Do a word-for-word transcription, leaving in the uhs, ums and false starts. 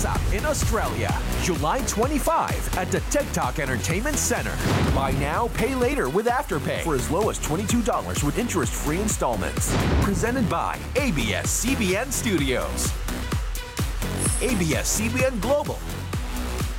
Up in Australia, July twenty-fifth at the TikTok Entertainment Center. Buy now, pay later with Afterpay for as low as twenty-two dollars with interest-free installments. Presented by A B S C B N Studios. A B S C B N Global,